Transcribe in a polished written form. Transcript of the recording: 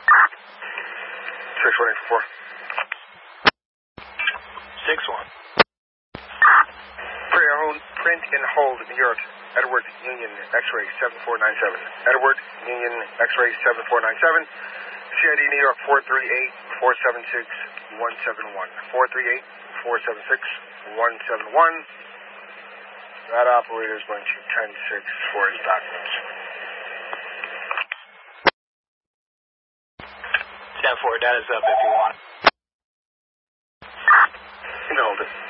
6184. 6-1. Print and hold, New York. Edward Union X-ray 7497. Edward Union X-ray 7497. CID New York 438-476-171. 438-476-171. That operator is going to 10-6 for his documents. 10-4, data's up if you want. You can hold it.